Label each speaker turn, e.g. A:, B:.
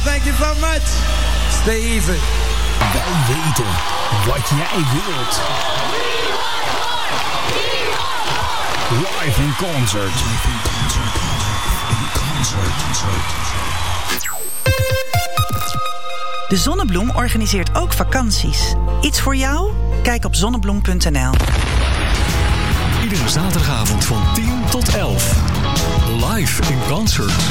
A: thank you so much. Stay easy.
B: Wij weten wat jij wilt. Live in concert.
C: De Zonnebloem organiseert ook vakanties. Iets voor jou? Kijk op zonnebloem.nl.
D: Iedere zaterdagavond van 10 tot 11. Live in concert.